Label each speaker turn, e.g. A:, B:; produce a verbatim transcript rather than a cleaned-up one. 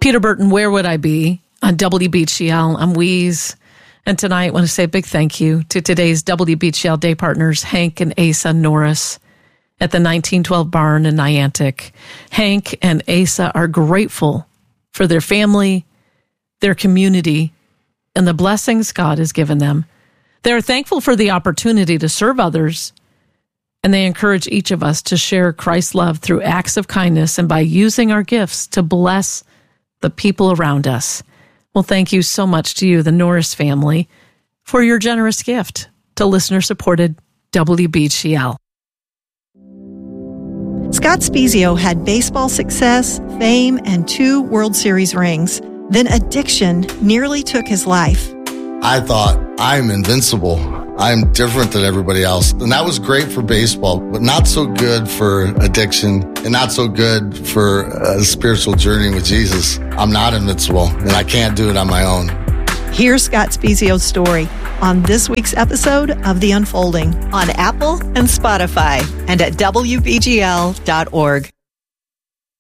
A: Peter Burton, Where Would I Be? On W B G L. I'm Weeze. And tonight I want to say a big thank you to today's W B G L day partners, Hank and Asa Norris at the nineteen twelve Barn in Niantic. Hank and Asa are grateful for their family, their community, and the blessings God has given them. They are thankful for the opportunity to serve others, and they encourage each of us to share Christ's love through acts of kindness and by using our gifts to bless the people around us. Well, thank you so much to you, the Norris family, for your generous gift to listener-supported W B G L.
B: Scott Spiezio had baseball success, fame, and two World Series rings. Then addiction nearly took his life.
C: I thought, I'm invincible. I'm different than everybody else. And that was great for baseball, but not so good for addiction and not so good for a spiritual journey with Jesus. I'm not invincible, and I can't do it on my own.
B: Here's Scott Spiezio's story on this week's episode of The Unfolding on Apple and Spotify and at W B G L dot org.